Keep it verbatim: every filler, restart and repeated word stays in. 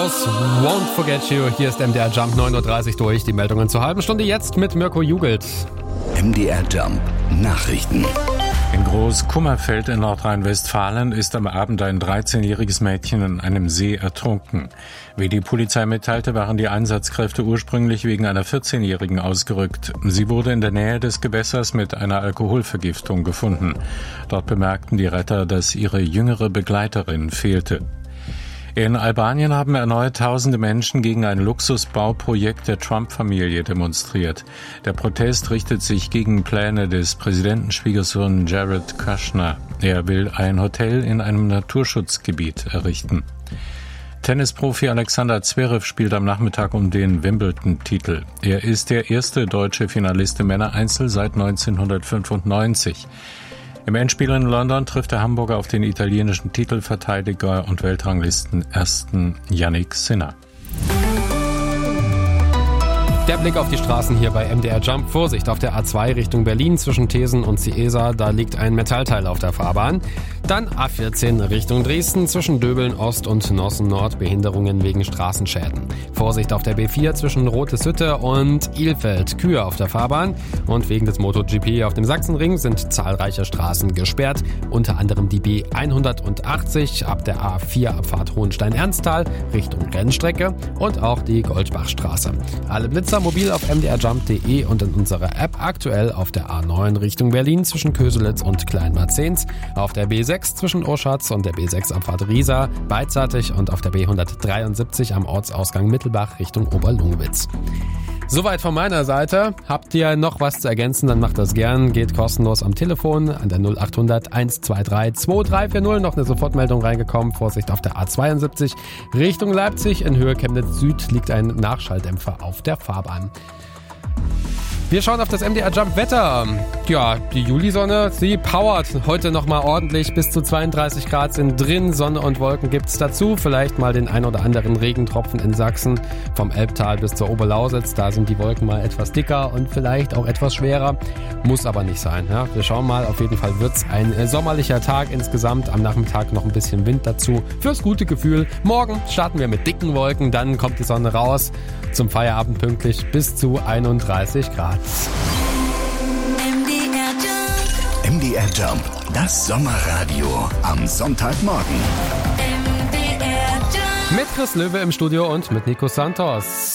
Heroes, Won't Forget You. Hier ist M D R Jump neun Uhr dreißig durch. Die Meldungen zur halben Stunde jetzt mit Mirko Jugelt. M D R Jump Nachrichten. In Groß-Kummerfeld in Nordrhein-Westfalen ist am Abend ein dreizehnjähriges Mädchen in einem See ertrunken. Wie die Polizei mitteilte, waren die Einsatzkräfte ursprünglich wegen einer vierzehnjährigen ausgerückt. Sie wurde in der Nähe des Gewässers mit einer Alkoholvergiftung gefunden. Dort bemerkten die Retter, dass ihre jüngere Begleiterin fehlte. In Albanien haben erneut tausende Menschen gegen ein Luxusbauprojekt der Trump-Familie demonstriert. Der Protest richtet sich gegen Pläne des Präsidentenschwiegersohn Jared Kushner. Er will ein Hotel in einem Naturschutzgebiet errichten. Tennisprofi Alexander Zverev spielt am Nachmittag um den Wimbledon-Titel. Er ist der erste deutsche Finalist im Männereinzel seit neunzehnhundertfünfundneunzig. Im Endspiel in London trifft der Hamburger auf den italienischen Titelverteidiger und Weltranglisten-Ersten Jannik Sinner. Der Blick auf die Straßen hier bei M D R Jump. Vorsicht auf der A zwei Richtung Berlin zwischen Thesen und Ciesa. Da liegt ein Metallteil auf der Fahrbahn. Dann A vierzehn Richtung Dresden zwischen Döbeln Ost und Nossen Nord. Behinderungen wegen Straßenschäden. Vorsicht auf der B vier zwischen Rote-Sütte und Ilfeld. Kühe auf der Fahrbahn. Und wegen des MotoGP auf dem Sachsenring sind zahlreiche Straßen gesperrt. Unter anderem die B hundertachtzig ab der A vier Abfahrt Hohenstein-Ernsthal Richtung Rennstrecke und auch die Goldbachstraße. Alle Blitzer mobil auf m d r jump punkt d e und in unserer App aktuell auf der A neun Richtung Berlin zwischen Köselitz und Kleinmarzens, auf der B sechs zwischen Oschatz und der B sechs Abfahrt Riesa beidseitig und auf der B hundertdreiundsiebzig am Ortsausgang Mittelbach Richtung Oberlungwitz. Soweit von meiner Seite. Habt ihr noch was zu ergänzen, dann macht das gern. Geht kostenlos am Telefon an der null acht hundert eins zwei drei zwei drei vier null. Noch eine Sofortmeldung reingekommen. Vorsicht auf der A zweiundsiebzig. Richtung Leipzig in Höhe Chemnitz Süd liegt ein Nachschalldämpfer auf der Fahrbahn. Wir schauen auf das M D R Jump Wetter. Ja, die Julisonne, sie powert heute nochmal ordentlich. Bis zu zweiunddreißig Grad sind drin. Sonne und Wolken gibt's dazu. Vielleicht mal den ein oder anderen Regentropfen in Sachsen. Vom Elbtal bis zur Oberlausitz. Da sind die Wolken mal etwas dicker und vielleicht auch etwas schwerer. Muss aber nicht sein. Ja, wir schauen mal. Auf jeden Fall wird's ein sommerlicher Tag insgesamt. Am Nachmittag noch ein bisschen Wind dazu. Fürs gute Gefühl. Morgen starten wir mit dicken Wolken. Dann kommt die Sonne raus. Zum Feierabend pünktlich bis zu einunddreißig Grad. M D R Jump. M D R Jump, das Sommerradio am Sonntagmorgen. M D R Jump. Mit Chris Löwe im Studio und mit Nico Santos.